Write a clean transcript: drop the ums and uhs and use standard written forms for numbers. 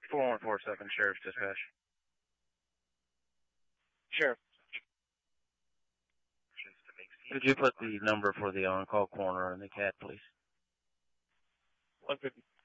4147 Sheriff's Dispatch. Sheriff. Could you put the number for the on-call coroner in the CAT, please? 150.